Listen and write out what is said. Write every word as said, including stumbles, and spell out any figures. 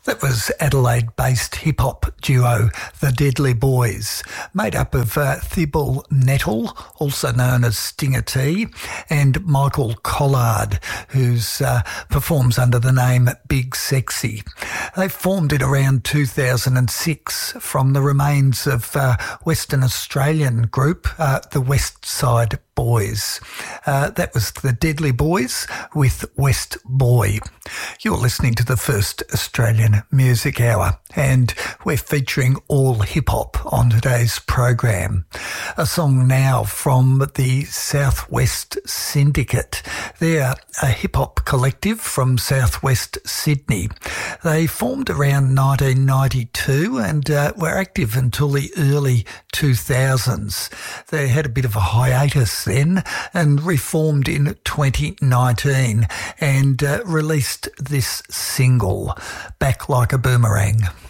That was Adelaide-based hip-hop duo The Deadly Boys, made up of uh, Thibault Nettle, also known as Stinger T, and Michael Collard, who uh, performs under the name Big Sexy. They formed in around two thousand six from the remains of uh, Western Australian group, uh, the West Side Boys. Uh, that was The Deadly Boys with West Boy. You're listening to the First Australian Music Hour, and we're featuring all hip-hop on today's program. A song now from the Southwest Syndicate. They're a hip-hop collective from southwest Sydney. They formed around nineteen ninety-two and uh, were active until the early two thousands. They had a bit of a hiatus then and reformed in twenty nineteen and uh, released this single, Back Like a Boomerang.